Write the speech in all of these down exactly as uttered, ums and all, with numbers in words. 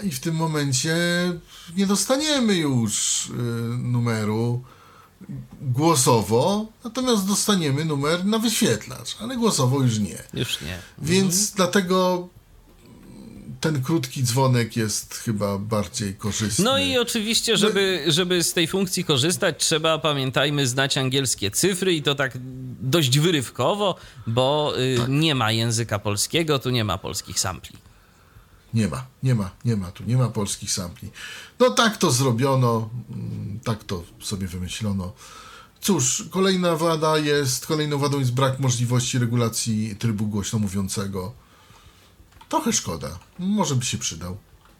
i w tym momencie nie dostaniemy już y, numeru głosowo, natomiast dostaniemy numer na wyświetlacz, ale głosowo już nie. Już nie. Więc Mhm. dlatego ten krótki dzwonek jest chyba bardziej korzystny. No i oczywiście, żeby, żeby z tej funkcji korzystać, trzeba, pamiętajmy, znać angielskie cyfry i to tak dość wyrywkowo, bo y, Tak. nie ma języka polskiego, tu nie ma polskich sampli. Nie ma, nie ma, nie ma tu, nie ma polskich sampli. No tak to zrobiono, mm, tak to sobie wymyślono. Cóż, kolejna wada jest, kolejną wadą jest brak możliwości regulacji trybu głośno mówiącego. Trochę szkoda, może by się przydał.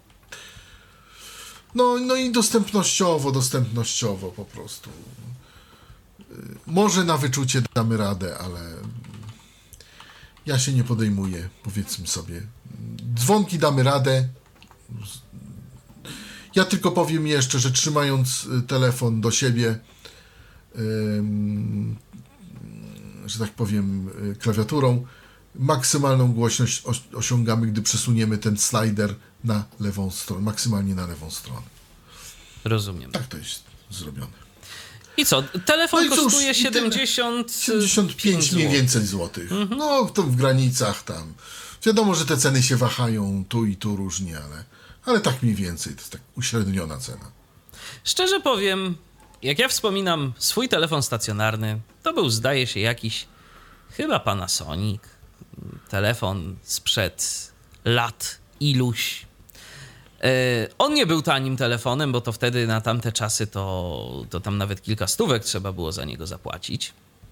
No, no i dostępnościowo, dostępnościowo po prostu. Może na wyczucie damy radę, ale ja się nie podejmuję, powiedzmy sobie. Dzwonki damy radę. Ja tylko powiem jeszcze, że trzymając telefon do siebie, ym, że tak powiem, klawiaturą, maksymalną głośność osiągamy, gdy przesuniemy ten slider na lewą stronę, maksymalnie na lewą stronę. Rozumiem. Tak to jest zrobione. I co? Telefon No i cóż, kosztuje i tyle. siedemdziesiąt siedemdziesiąt pięć mniej więcej złotych. Mhm. No, to w granicach tam. Wiadomo, że te ceny się wahają tu i tu różnie, ale, ale tak mniej więcej. To jest tak uśredniona cena. Szczerze powiem, jak ja wspominam swój telefon stacjonarny, to był, zdaje się, jakiś chyba Panasonic. Telefon sprzed lat iluś. Yy, on nie był tanim telefonem, bo to wtedy na tamte czasy to, to tam nawet kilka stówek trzeba było za niego zapłacić.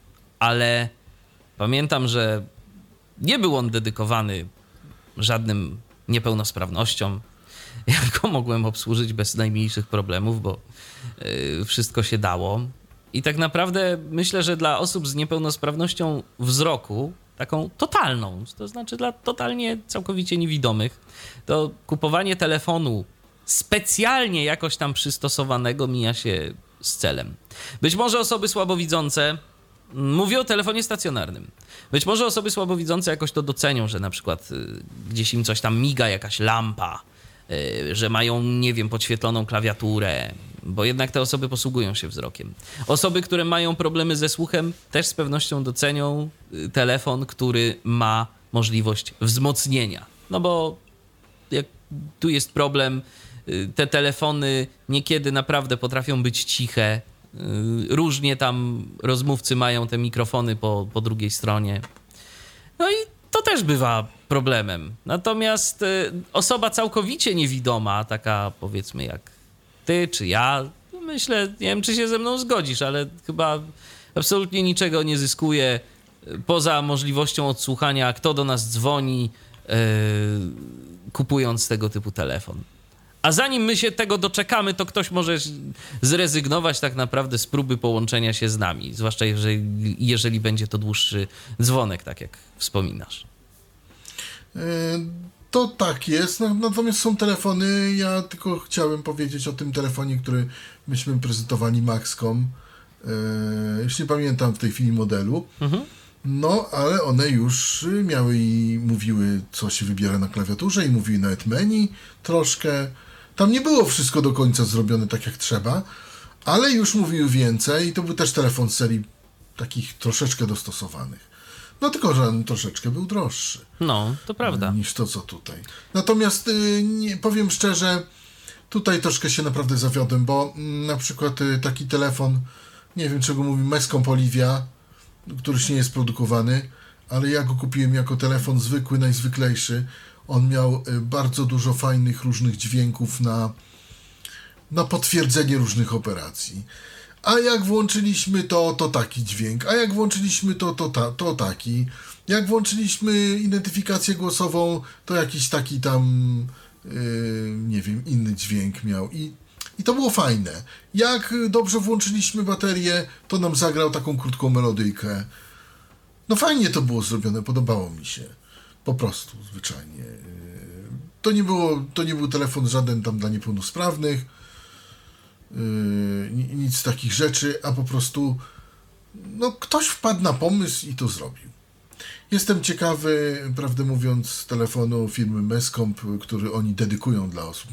Ale pamiętam, że nie był on dedykowany żadnym niepełnosprawnościom. Ja go mogłem obsłużyć bez najmniejszych problemów, bo yy, wszystko się dało. I tak naprawdę myślę, że dla osób z niepełnosprawnością wzroku, taką totalną, to znaczy dla totalnie całkowicie niewidomych, to kupowanie telefonu specjalnie jakoś tam przystosowanego mija się z celem. Być może osoby słabowidzące, mówię o telefonie stacjonarnym, być może osoby słabowidzące jakoś to docenią, że na przykład y, gdzieś im coś tam miga, jakaś lampa, y, że mają, nie wiem, podświetloną klawiaturę, bo jednak te osoby posługują się wzrokiem. Osoby, które mają problemy ze słuchem, też z pewnością docenią telefon, który ma możliwość wzmocnienia. No bo jak tu jest problem, te telefony niekiedy naprawdę potrafią być ciche. Różnie tam rozmówcy mają te mikrofony po, po drugiej stronie. No i to też bywa problemem. Natomiast osoba całkowicie niewidoma, taka powiedzmy jak ty czy ja, myślę, nie wiem, czy się ze mną zgodzisz, ale chyba absolutnie niczego nie zyskuje poza możliwością odsłuchania, kto do nas dzwoni, yy, kupując tego typu telefon. A zanim my się tego doczekamy, to ktoś może zrezygnować tak naprawdę z próby połączenia się z nami, zwłaszcza jeżeli, jeżeli będzie to dłuższy dzwonek, tak jak wspominasz. Yy... To tak jest, natomiast są telefony, ja tylko chciałem powiedzieć o tym telefonie, który myśmy prezentowali, Maxcom. Yy, już nie pamiętam w tej chwili modelu. Mhm. No, ale one już miały i mówiły, co się wybiera na klawiaturze i mówiły nawet menu troszkę. Tam nie było wszystko do końca zrobione tak jak trzeba, ale już mówiły więcej i to był też telefon z serii takich troszeczkę dostosowanych. No tylko, że on troszeczkę był droższy. No, to prawda. Niż to, co tutaj. Natomiast y, nie, powiem szczerze, tutaj troszkę się naprawdę zawiodłem, bo y, na przykład y, taki telefon, nie wiem czego mówi, Mescom Olivia, który nie jest produkowany, ale ja go kupiłem jako telefon zwykły, najzwyklejszy. On miał y, bardzo dużo fajnych różnych dźwięków na, na potwierdzenie różnych operacji. A jak włączyliśmy to, to taki dźwięk. A jak włączyliśmy to, to, ta, to taki. Jak włączyliśmy identyfikację głosową, to jakiś taki tam, yy, nie wiem, inny dźwięk miał. I, I to było fajne. Jak dobrze włączyliśmy baterię, to nam zagrał taką krótką melodyjkę. No fajnie to było zrobione, podobało mi się. Po prostu, zwyczajnie. Yy, to nie było, to nie był telefon żaden tam dla niepełnosprawnych. Yy, nic z takich rzeczy, a po prostu no, ktoś wpadł na pomysł i to zrobił. Jestem ciekawy, prawdę mówiąc, telefonu firmy Mescom, który oni dedykują dla osób